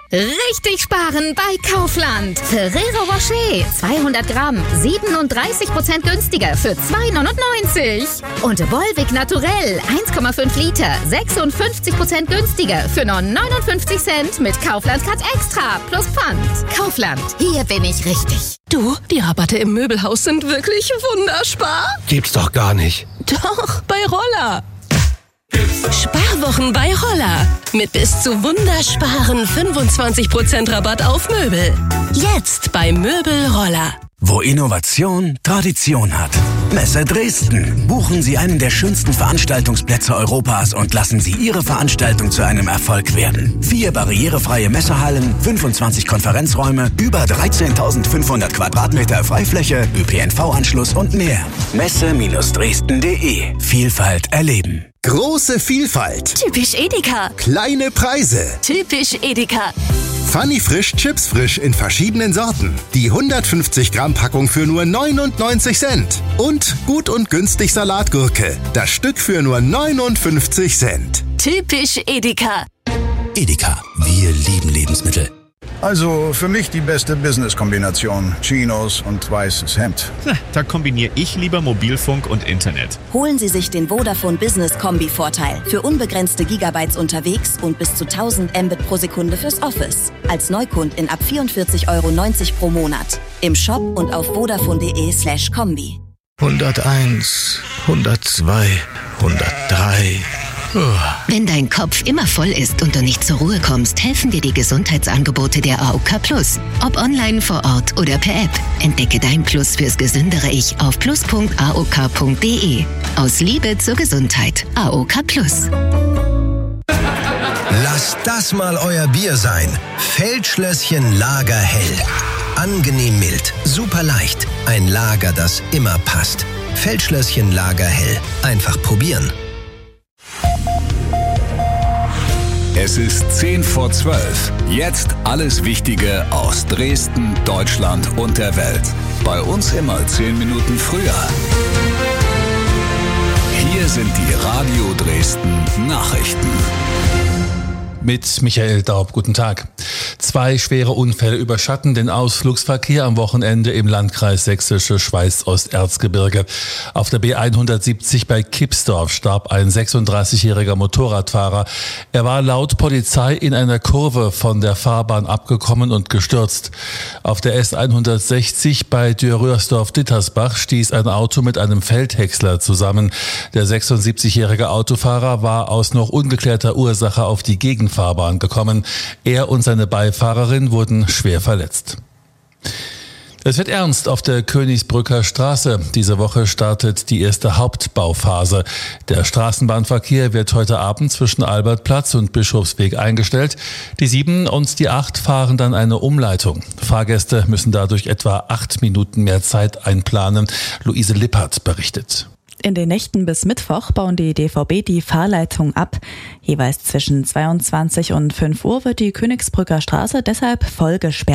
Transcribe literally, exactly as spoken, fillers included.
Richtig sparen bei Kaufland. Ferrero Rocher zweihundert Gramm, siebenunddreißig Prozent günstiger für zwei neunundneunzig. Und Volvic Naturell eins Komma fünf Liter, sechsundfünfzig Prozent günstiger für nur neunundfünfzig Cent mit Kaufland Cut Extra plus Pfand. Kaufland, hier bin ich richtig. Du, die Rabatte im Möbelhaus sind wirklich wunderspar. Gibt's doch gar nicht. Doch, bei Roller. Sparwochen bei Roller. Mit bis zu wundersparen fünfundzwanzig Prozent Rabatt auf Möbel. Jetzt bei Möbel Roller. Wo Innovation Tradition hat. Messe Dresden. Buchen Sie einen der schönsten Veranstaltungsplätze Europas und lassen Sie Ihre Veranstaltung zu einem Erfolg werden. Vier barrierefreie Messehallen, fünfundzwanzig Konferenzräume, über dreizehntausendfünfhundert Quadratmeter Freifläche, Ö P N V-Anschluss und mehr. Messe Dresden punkt de. Vielfalt erleben. Große Vielfalt. Typisch Edeka. Kleine Preise. Typisch Edeka. Funny Frisch Chips Frisch in verschiedenen Sorten. Die hundertfünfzig Gramm Packung für nur neunundneunzig Cent. Und gut und günstig Salatgurke. Das Stück für nur neunundfünfzig Cent. Typisch Edeka. Edeka. Wir lieben Lebensmittel. Also für mich die beste Business-Kombination. Chinos und weißes Hemd. Na, da kombiniere ich lieber Mobilfunk und Internet. Holen Sie sich den Vodafone Business Kombi-Vorteil. Für unbegrenzte Gigabytes unterwegs und bis zu tausend Mbit pro Sekunde fürs Office. Als Neukundin ab vierundvierzig Euro neunzig pro Monat. Im Shop und auf vodafone punkt de slash kombi. hunderteins, hundertzwei, hundertdrei. Wenn dein Kopf immer voll ist und du nicht zur Ruhe kommst, helfen dir die Gesundheitsangebote der A O K Plus. Ob online, vor Ort oder per App. Entdecke dein Plus fürs gesündere Ich auf plus punkt a o k punkt de. Aus Liebe zur Gesundheit. A O K Plus. Lasst das mal euer Bier sein. Feldschlösschen Lager Hell. Angenehm mild, super leicht. Ein Lager, das immer passt. Feldschlösschen Lager Hell. Einfach probieren. Es ist zehn vor zwölf. Jetzt alles Wichtige aus Dresden, Deutschland und der Welt. Bei uns immer zehn Minuten früher. Hier sind die Radio Dresden Nachrichten. Mit Michael Daub, guten Tag. Zwei schwere Unfälle überschatten den Ausflugsverkehr am Wochenende im Landkreis Sächsische Schweiz-Osterzgebirge. Auf der B hundertsiebzig bei Kipsdorf starb ein sechsunddreißigjähriger Motorradfahrer. Er war laut Polizei in einer Kurve von der Fahrbahn abgekommen und gestürzt. Auf der S hundertsechzig bei Dürröhrsdorf-Dittersbach stieß ein Auto mit einem Feldhäcksler zusammen. Der sechsundsiebzigjährige Autofahrer war aus noch ungeklärter Ursache auf die Gegenfahrbahn gekommen. Er und seine Beifahrerin wurden schwer verletzt. Es wird ernst auf der Königsbrücker Straße. Diese Woche startet die erste Hauptbauphase. Der Straßenbahnverkehr wird heute Abend zwischen Albertplatz und Bischofsweg eingestellt. Die sieben und die acht fahren dann eine Umleitung. Fahrgäste müssen dadurch etwa acht Minuten mehr Zeit einplanen. Luise Lippert berichtet. In den Nächten bis Mittwoch bauen die D V B die Fahrleitung ab. Jeweils zwischen zweiundzwanzig und fünf Uhr wird die Königsbrücker Straße deshalb voll gesperrt.